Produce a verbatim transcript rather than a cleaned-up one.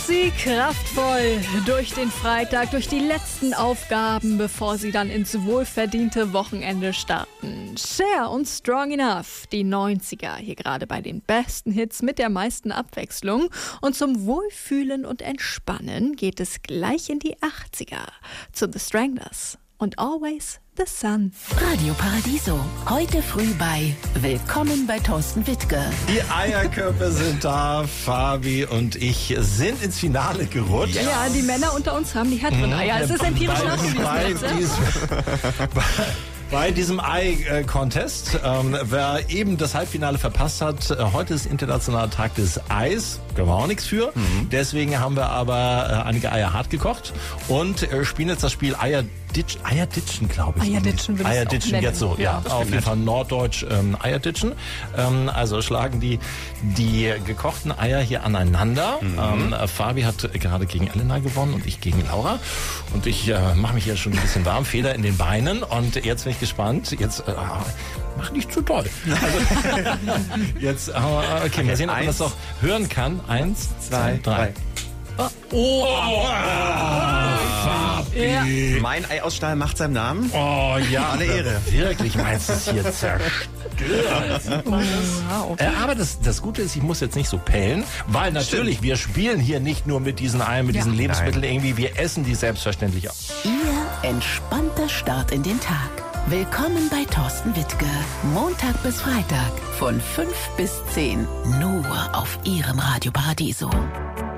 Sie kraftvoll durch den Freitag, durch die letzten Aufgaben, bevor Sie dann ins wohlverdiente Wochenende starten. Cher und Strong Enough, die neunziger, hier gerade bei den besten Hits mit der meisten Abwechslung. Und zum Wohlfühlen und Entspannen geht es gleich in die achtziger, zu The Stranglers und Always the Sun. Radio Paradiso, heute früh bei Willkommen bei Thorsten Wittke. Die Eierköpfe sind da, Fabi und ich sind ins Finale gerutscht. Ja, ja, die Männer unter uns haben die härteren Eier. Es ist empirisch nachgewiesen. Bei, diesem, bei, bei diesem Ei-Contest, ähm, wer eben das Halbfinale verpasst hat, äh, heute ist Internationaler Tag des Eis, können wir auch nichts für. Mhm. Deswegen haben wir aber äh, einige Eier hart gekocht und äh, spielen jetzt das Spiel Eier Ditch, Eierditschen, glaube ich. Eierditschen würde ich Eierditschen, auch jetzt so, ja, ja auf jeden Fall norddeutsch ähm, Eierditschen. Ähm, also schlagen die, die gekochten Eier hier aneinander. Mhm. Ähm, Fabi hat gerade gegen Elena gewonnen und ich gegen Laura. Und ich äh, mache mich jetzt schon ein bisschen warm, Feder in den Beinen. Und jetzt bin ich gespannt. Jetzt äh, mach nicht zu doll. Also, jetzt, äh, okay, mal sehen, ob man das noch hören kann. Eins, zwei, drei. Oh! oh. oh. Ja. Mein Ei aus Stahl macht seinem Namen. Oh ja, alle Ehre. Wirklich, meinst du es hier zerstört? Oh, okay. äh, aber das, das Gute ist, ich muss jetzt nicht so pellen, weil natürlich, Stimmt. wir spielen hier nicht nur mit diesen Eiern, mit ja. diesen Lebensmitteln Nein. irgendwie, wir essen die selbstverständlich auch. Ihr entspannter Start in den Tag. Willkommen bei Thorsten Wittke. Montag bis Freitag von fünf bis zehn. Nur auf Ihrem Radio Paradiso.